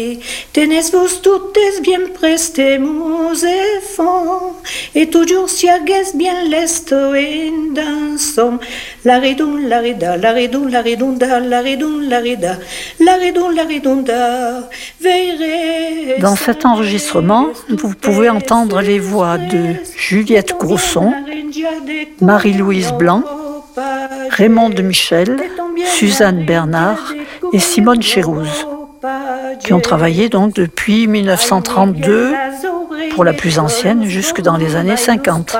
Tenez-vous toutes bien prestes, mes enfants, et toujours si agues bien l'est en dansons. La redon, la reda, la redon, la redonda, la redon, la reda, la redon, la redonda. Dans cet enregistrement, vous pouvez entendre les voix de Juliette Grousson, Marie-Louise Blanc, Raymond de Michel, Suzanne Bernard et Simone Chérouz, qui ont travaillé donc depuis 1932 pour la plus ancienne jusque dans les années 50.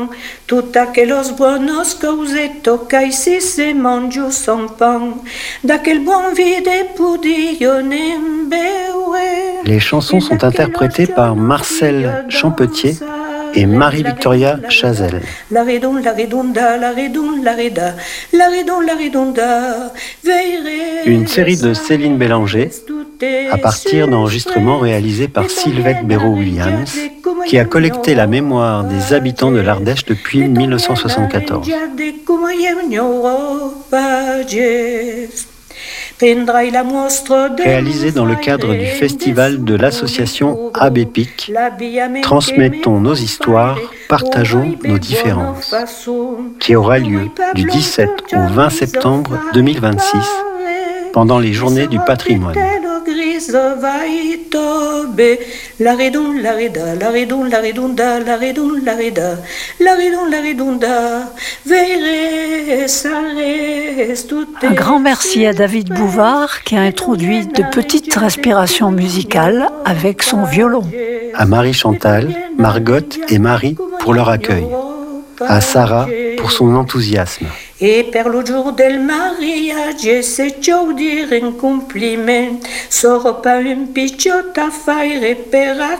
Les chansons sont interprétées par Marcel Champetier et Marie-Victoria Chazelle. Une série de Céline Bélanger à partir d'enregistrements réalisés par Sylvette Béraud-Williams, qui a collecté la mémoire des habitants de l'Ardèche depuis 1974. Réalisé dans le cadre du festival de l'association ABPIC, Transmettons nos histoires, partageons nos différences, qui aura lieu du 17 au 20 septembre 2026 pendant les Journées du patrimoine. La redon, la reda, la redon, la redonda, la redon, la reda, la redon, la redonda. Un grand merci à David Bouvard qui a introduit de petites respirations musicales avec son violon. À Marie-Chantal, Margotte et Marie pour leur accueil. À Sarah pour son enthousiasme. E per lo giorno del mariage se ciò dire un compliment, solo per un picciotto affare per